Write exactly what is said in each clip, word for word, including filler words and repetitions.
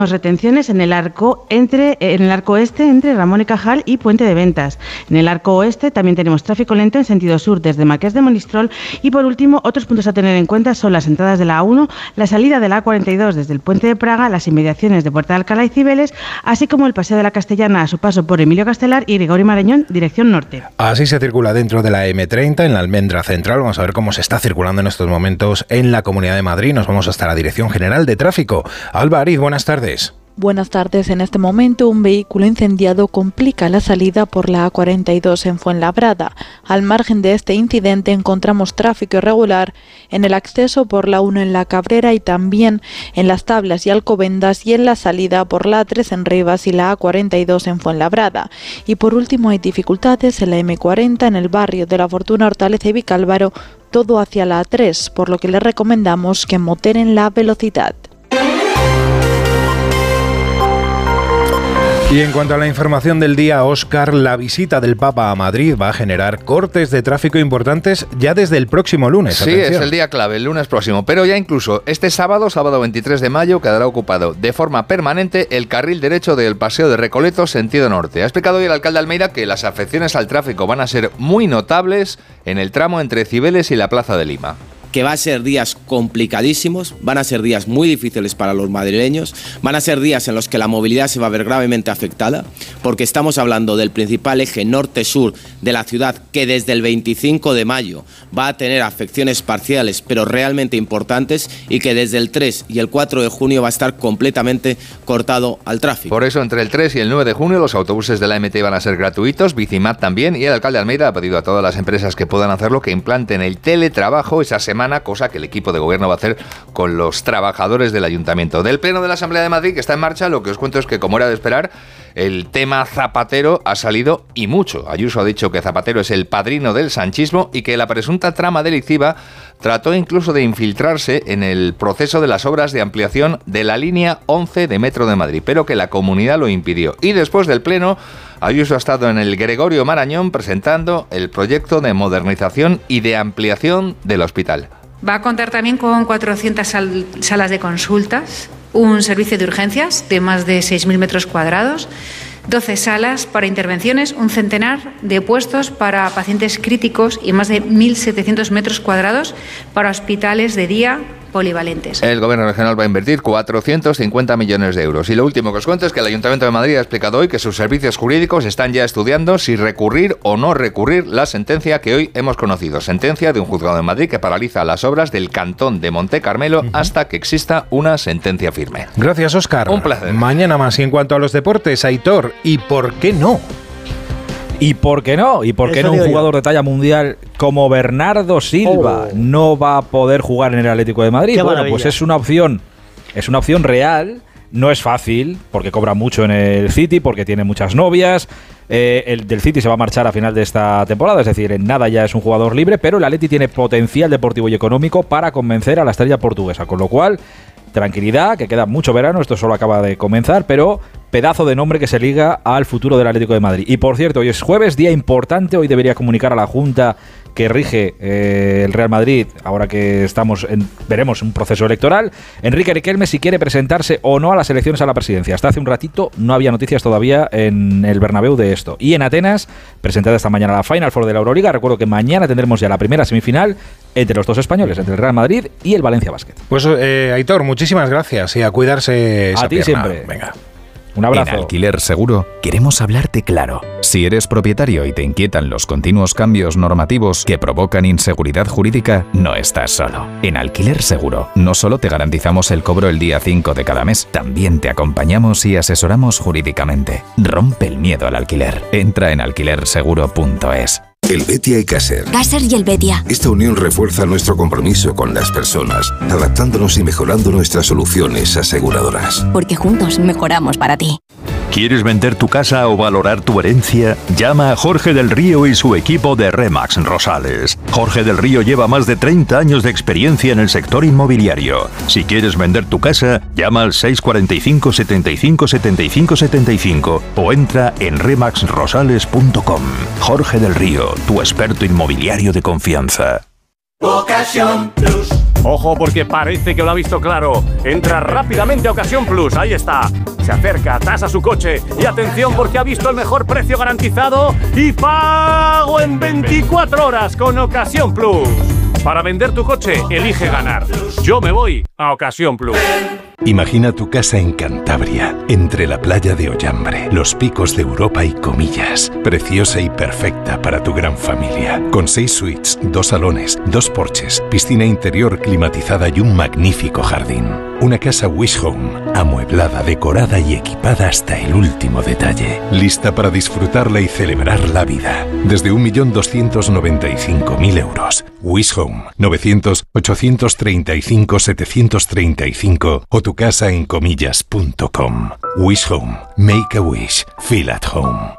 retenciones en el arco entre en el arco este entre Ramón y Cajal y Puente de Ventas. En el arco oeste también tenemos tráfico lento en sentido sur desde Marqués de Monistrol y por último otros puntos a tener en cuenta son las entradas de la A uno, la salida de la A cuarenta y dos desde el Puente de Praga, las inmediaciones de Puerta de Alcalá y Cibeles, así como el Paseo de la Castellana a su paso por Emilio Castelar y Gregorio Marañón dirección norte. Así se circula dentro de la eme treinta en la Almendra Central. Vamos a ver cómo se está circulando en estos momentos en la Comunidad de Madrid. Nos vamos hasta la Dirección General de Tráfico. Alba Ariz, buenas tardes. Buenas tardes. En este momento, un vehículo incendiado complica la salida por la A cuarenta y dos en Fuenlabrada. Al margen de este incidente, encontramos tráfico irregular en el acceso por la uno en La Cabrera y también en Las Tablas y Alcobendas y en la salida por la A tres en Rivas y la A cuarenta y dos en Fuenlabrada. Y por último, hay dificultades en la eme cuarenta en el barrio de La Fortuna, Hortaleza y Vicálvaro, todo hacia la A tres, por lo que les recomendamos que moderen la velocidad. Y en cuanto a la información del día, Óscar, la visita del Papa a Madrid va a generar cortes de tráfico importantes ya desde el próximo lunes. Sí, Atención. Es el día clave, el lunes próximo, pero ya incluso este sábado, sábado veintitrés de mayo, quedará ocupado de forma permanente el carril derecho del Paseo de Recoletos sentido norte. Ha explicado hoy el alcalde Almeida que las afecciones al tráfico van a ser muy notables en el tramo entre Cibeles y la Plaza de Lima. Que va a ser días complicadísimos, van a ser días muy difíciles para los madrileños, van a ser días en los que la movilidad se va a ver gravemente afectada, porque estamos hablando del principal eje norte-sur de la ciudad, que desde el veinticinco de mayo va a tener afecciones parciales, pero realmente importantes, y que desde el tres y el cuatro de junio va a estar completamente cortado al tráfico. Por eso, entre el tres y el nueve de junio, los autobuses de la eme te van a ser gratuitos, Bicimat también, y el alcalde Almeida ha pedido a todas las empresas que puedan hacerlo que implanten el teletrabajo esa semana, cosa que el equipo de gobierno va a hacer con los trabajadores del ayuntamiento. Del Pleno de la Asamblea de Madrid, que está en marcha, lo que os cuento es que, como era de esperar, el tema Zapatero ha salido y mucho. Ayuso ha dicho que Zapatero es el padrino del sanchismo y que la presunta trama delictiva trató incluso de infiltrarse en el proceso de las obras de ampliación de la línea once de Metro de Madrid, pero que la comunidad lo impidió. Y después del Pleno, Ayuso ha estado en el Gregorio Marañón presentando el proyecto de modernización y de ampliación del hospital. Va a contar también con cuatrocientas sal- salas de consultas, un servicio de urgencias de más de seis mil metros cuadrados, doce salas para intervenciones, un centenar de puestos para pacientes críticos y más de mil setecientos metros cuadrados para hospitales de día polivalentes. El gobierno regional va a invertir cuatrocientos cincuenta millones de euros. Y lo último que os cuento es que el Ayuntamiento de Madrid ha explicado hoy que sus servicios jurídicos están ya estudiando si recurrir o no recurrir la sentencia que hoy hemos conocido. Sentencia de un juzgado de Madrid que paraliza las obras del Cantón de Monte Carmelo uh-huh. hasta que exista una sentencia firme. Gracias, Óscar. Un placer. Mañana más. Y en cuanto a los deportes, Aitor, ¿y por qué no? ¿Y por qué no? ¿Y por qué Eso no un digo jugador yo. de talla mundial como Bernardo Silva Oh. no va a poder jugar en el Atlético de Madrid? Qué Bueno, maravilla. pues es una opción, es una opción real. No es fácil, porque cobra mucho en el City, porque tiene muchas novias. Eh, el del City se va a marchar a final de esta temporada, es decir, en nada ya es un jugador libre, pero el Atleti tiene potencial deportivo y económico para convencer a la estrella portuguesa, con lo cual, tranquilidad, que queda mucho verano, esto solo acaba de comenzar, pero pedazo de nombre que se liga al futuro del Atlético de Madrid. Y por cierto, hoy es jueves, día importante, hoy debería comunicar a la Junta que rige eh, el Real Madrid, ahora que estamos en, veremos un proceso electoral, Enrique Riquelme si quiere presentarse o no a las elecciones a la presidencia. Hasta hace un ratito no había noticias todavía en el Bernabéu de esto. Y en Atenas, presentada esta mañana la Final Four de la Euroliga, recuerdo que mañana tendremos ya la primera semifinal entre los dos españoles, entre el Real Madrid y el Valencia Basket. Pues eh, Aitor, muchísimas gracias y a cuidarse esa A ti pierna. siempre. Venga. Un abrazo. En Alquiler Seguro queremos hablarte claro. Si eres propietario y te inquietan los continuos cambios normativos que provocan inseguridad jurídica, no estás solo. En Alquiler Seguro no solo te garantizamos el cobro el día cinco de cada mes, también te acompañamos y asesoramos jurídicamente. Rompe el miedo al alquiler. Entra en alquiler seguro punto es. El Betia y Caser. Caser y el Betia. Esta unión refuerza nuestro compromiso con las personas, adaptándonos y mejorando nuestras soluciones aseguradoras. Porque juntos mejoramos para ti. ¿Quieres vender tu casa o valorar tu herencia? Llama a Jorge del Río y su equipo de Remax Rosales. Jorge del Río lleva más de treinta años de experiencia en el sector inmobiliario. Si quieres vender tu casa, llama al seis cuatro cinco, setenta y cinco, setenta y cinco, setenta y cinco o entra en remax rosales punto com. Jorge del Río, tu experto inmobiliario de confianza. Ocasión Plus. Ojo porque parece que lo ha visto claro. Entra rápidamente a Ocasión Plus, ahí está. Se acerca, tasa su coche y atención porque ha visto el mejor precio garantizado y pago en veinticuatro horas con Ocasión Plus. Para vender tu coche, elige ganar. Yo me voy a Ocasión Plus. Imagina tu casa en Cantabria, entre la playa de Ollambre, los picos de Europa y Comillas. Preciosa y perfecta para tu gran familia. Con seis suites, dos salones, dos porches, piscina interior climatizada y un magnífico jardín. Una casa Wish Home, amueblada, decorada y equipada hasta el último detalle. Lista para disfrutarla y celebrar la vida. Desde un millón doscientos noventa y cinco mil euros. Wish Home, novecientos, ochocientos treinta y cinco, setecientos treinta y cinco o tu casa en comillas punto com. Wish Home. Make a wish. Feel at home.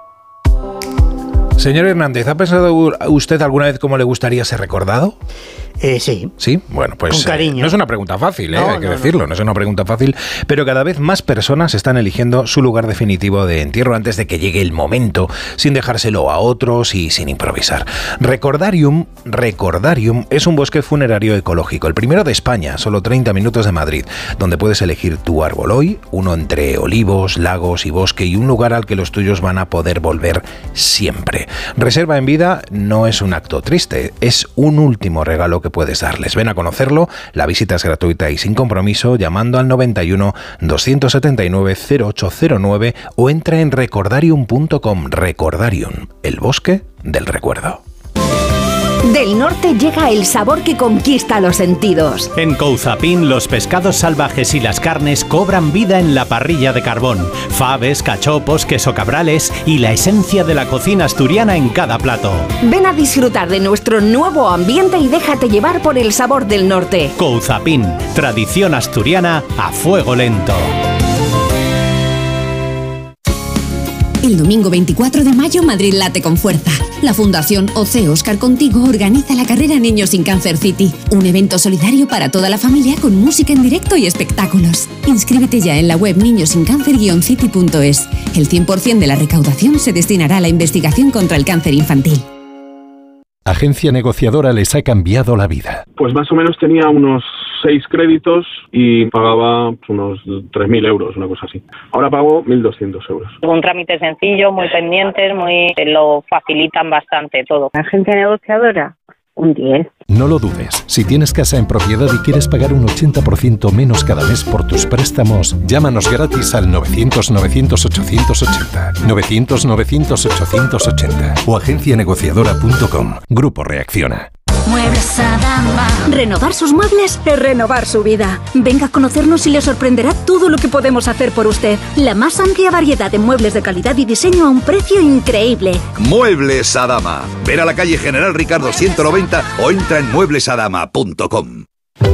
Señor Hernández, ¿ha pensado usted alguna vez cómo le gustaría ser recordado? Eh, sí. Sí, bueno, pues con cariño. Eh, no es una pregunta fácil, eh, no, hay que no, decirlo, no. no es una pregunta fácil, pero cada vez más personas están eligiendo su lugar definitivo de entierro antes de que llegue el momento, sin dejárselo a otros y sin improvisar. Recordarium, Recordarium es un bosque funerario ecológico, el primero de España, solo treinta minutos de Madrid, donde puedes elegir tu árbol hoy, uno entre olivos, lagos y bosque y un lugar al que los tuyos van a poder volver siempre. Reserva en vida no es un acto triste, es un último regalo que puedes darles. Ven a conocerlo, la visita es gratuita y sin compromiso llamando al noventa y uno, doscientos setenta y nueve, cero ocho cero nueve o entra en recordarium punto com. Recordarium, el bosque del recuerdo. Del norte llega el sabor que conquista los sentidos. En Couzapin los pescados salvajes y las carnes cobran vida en la parrilla de carbón. Faves, cachopos, queso cabrales y la esencia de la cocina asturiana en cada plato. Ven a disfrutar de nuestro nuevo ambiente y déjate llevar por el sabor del norte. Couzapin, tradición asturiana a fuego lento. El domingo veinticuatro de mayo, Madrid late con fuerza. La Fundación O C Oscar Contigo organiza la carrera Niños sin Cáncer City, un evento solidario para toda la familia con música en directo y espectáculos. Inscríbete ya en la web niños sin cáncer guion city punto es. El cien por ciento de la recaudación se destinará a la investigación contra el cáncer infantil. Agencia Negociadora les ha cambiado la vida. Pues más o menos tenía unos seis créditos y pagaba unos tres mil euros, una cosa así. Ahora pago mil doscientos euros. Un trámite sencillo, muy pendientes, muy lo facilitan bastante todo. Agencia Negociadora, un diez. No lo dudes. Si tienes casa en propiedad y quieres pagar un ochenta por ciento menos cada mes por tus préstamos, llámanos gratis al novecientos, novecientos, ochocientos ochenta. novecientos, novecientos, ochocientos ochenta o agencia negociadora punto com. Grupo Reacciona. Muebles Adama. Renovar sus muebles es renovar su vida. Venga a conocernos y le sorprenderá todo lo que podemos hacer por usted. La más amplia variedad de muebles de calidad y diseño a un precio increíble. Muebles Adama. Ver a la calle General Ricardo ciento noventa o entra en muebles adama punto com.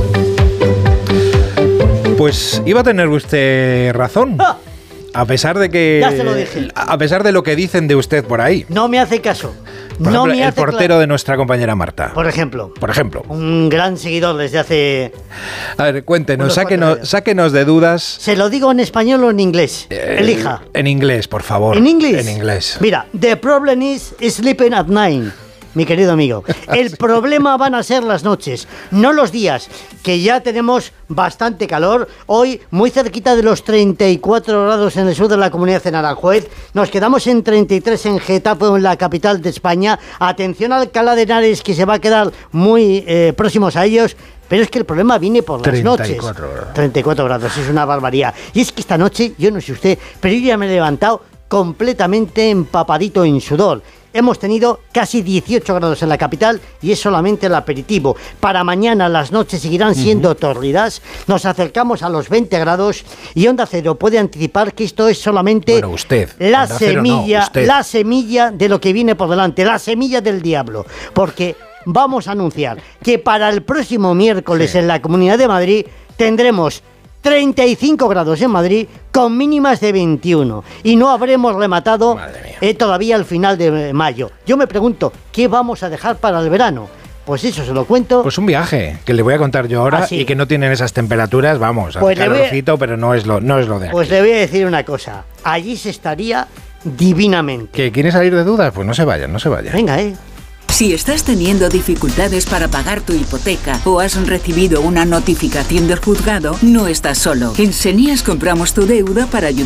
Pues iba a tener usted razón. ¡Ah! A pesar de que... Ya se lo dije. A pesar de lo que dicen de usted por ahí. No me hace caso. Por no ejemplo, me el hace portero claro. de nuestra compañera Marta. Por ejemplo. Por ejemplo. Un gran seguidor desde hace... A ver, cuéntenos, sáquenos, sáquenos de dudas. ¿Se lo digo en español o en inglés? Eh, Elija. En inglés, por favor. ¿En inglés? En inglés. Mira, the problem is sleeping at night. Mi querido amigo, el problema van a ser las noches, no los días, que ya tenemos bastante calor. Hoy, muy cerquita de los treinta y cuatro grados en el sur de la comunidad en Aranjuez. Nos quedamos en treinta y tres en Getafe, en la capital de España. Atención a Alcalá de Henares, que se va a quedar muy eh, próximos a ellos. Pero es que el problema viene por las treinta y noches. cuatro grados. treinta y cuatro grados, es una barbaridad. Y es que esta noche, yo no sé usted, pero yo ya me he levantado completamente empapadito en sudor. Hemos tenido casi dieciocho grados en la capital y es solamente el aperitivo. Para mañana las noches seguirán siendo uh-huh. tórridas. Nos acercamos a los veinte grados y Onda Cero puede anticipar que esto es solamente bueno, usted, la Onda Cero semilla, no, usted. la semilla de lo que viene por delante, la semilla del diablo. Porque vamos a anunciar que para el próximo miércoles sí. en la Comunidad de Madrid tendremos treinta y cinco grados en Madrid con mínimas de veintiuno y no habremos rematado eh, todavía al final de mayo. Yo me pregunto, ¿qué vamos a dejar para el verano? Pues eso se lo cuento. Pues un viaje, que le voy a contar yo ahora, ah, sí. y que no tienen esas temperaturas, vamos, a pues calorcito, a... pero no es lo, no es lo de aquí. Pues le voy a decir una cosa, allí se estaría divinamente. ¿Que quiere salir de dudas? Pues no se vayan, no se vayan. Venga, eh. Si estás teniendo dificultades para pagar tu hipoteca o has recibido una notificación del juzgado, no estás solo. En Senias compramos tu deuda para ayudar